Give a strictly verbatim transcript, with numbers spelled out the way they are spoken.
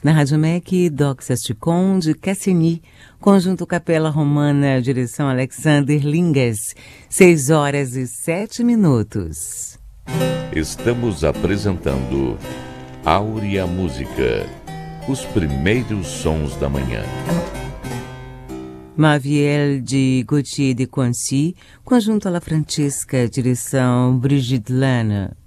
Na Rádio M E C, Doxa Chicon de Cassini, Conjunto Capela Romana, direção Alexander Lingas, seis horas e sete minutos. Estamos apresentando Áurea Música, os primeiros sons da manhã. Maviel de Gauthier de Concy, Conjunto La Francesca, direção Brigitte Lana.